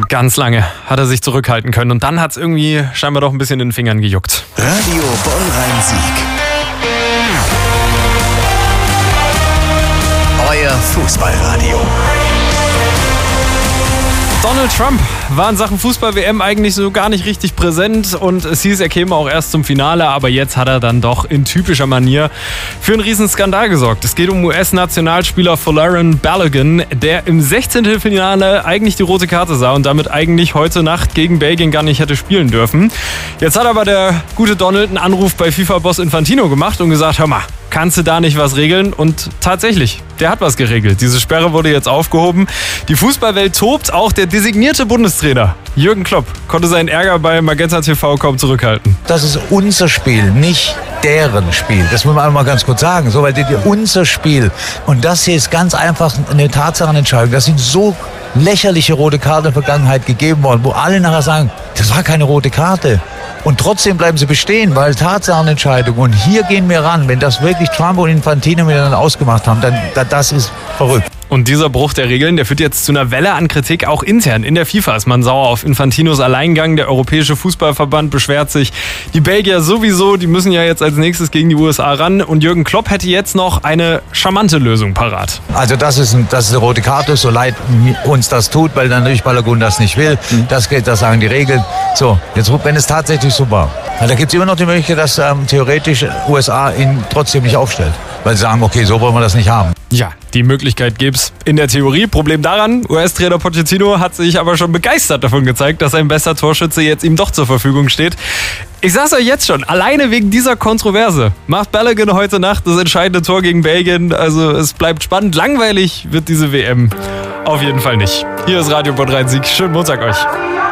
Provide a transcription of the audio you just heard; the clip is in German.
Ganz lange hat er sich zurückhalten können und dann hat es irgendwie scheinbar doch ein bisschen in den Fingern gejuckt. Radio Bonn-Rhein-Sieg. Euer Fußballradio. Donald Trump war in Sachen Fußball-WM eigentlich so gar nicht richtig präsent und es hieß, er käme auch erst zum Finale, aber jetzt hat er dann doch in typischer Manier für einen riesen Skandal gesorgt. Es geht um US-Nationalspieler Folarin Balogun, der im 16. Finale eigentlich die rote Karte sah und damit eigentlich heute Nacht gegen Belgien gar nicht hätte spielen dürfen. Jetzt hat aber der gute Donald einen Anruf bei FIFA-Boss Infantino gemacht und gesagt, hör mal, kannst du da nicht was regeln? Und tatsächlich, der hat was geregelt. Diese Sperre wurde jetzt aufgehoben. Die Fußballwelt tobt. Auch der designierte Bundestrainer Jürgen Klopp konnte seinen Ärger bei Magenta TV kaum zurückhalten. Das ist unser Spiel, nicht deren Spiel. Das muss man einmal ganz kurz sagen. So, weil unser Spiel. Und das hier ist ganz einfach eine Tatsachenentscheidung. Das sind so lächerliche rote Karten in der Vergangenheit gegeben worden, wo alle nachher sagen, das war keine rote Karte. Und trotzdem bleiben sie bestehen, weil Tatsachenentscheidung. Und hier gehen wir ran. Wenn das wirklich Trump und Infantino miteinander ausgemacht haben, dann das ist verrückt. Und dieser Bruch der Regeln, der führt jetzt zu einer Welle an Kritik, auch intern. In der FIFA ist man sauer auf Infantinos Alleingang. Der Europäische Fußballverband beschwert sich. Die Belgier sowieso, die müssen ja jetzt als nächstes gegen die USA ran. Und Jürgen Klopp hätte jetzt noch eine charmante Lösung parat. Also das ist eine rote Karte, so leid uns das tut, weil dann natürlich Balogun das nicht will. Das sagen die Regeln. So, jetzt wenn es tatsächlich so war. Da gibt es immer noch die Möglichkeit, dass theoretisch USA ihn trotzdem nicht aufstellt. Weil sie sagen, okay, so wollen wir das nicht haben. Ja, die Möglichkeit gibt's in der Theorie. Problem daran, US-Trainer Pochettino hat sich aber schon begeistert davon gezeigt, dass ein bester Torschütze jetzt ihm doch zur Verfügung steht. Ich sag's euch jetzt schon, alleine wegen dieser Kontroverse macht Balogun heute Nacht das entscheidende Tor gegen Belgien. Also es bleibt spannend. Langweilig wird diese WM auf jeden Fall nicht. Hier ist Radio Bonn-Rhein-Sieg. Schönen Montag euch.